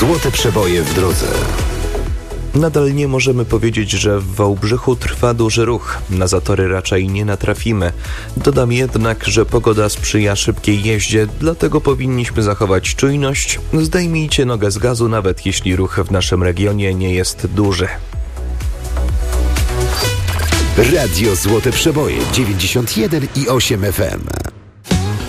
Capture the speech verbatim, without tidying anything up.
Złote przeboje w drodze. Nadal nie możemy powiedzieć, że w Wałbrzychu trwa duży ruch. Na zatory raczej nie natrafimy. Dodam jednak, że pogoda sprzyja szybkiej jeździe, dlatego powinniśmy zachować czujność. Zdejmijcie nogę z gazu, nawet jeśli ruch w naszym regionie nie jest duży. Radio Złote Przeboje dziewięćdziesiąt jeden i osiem F M.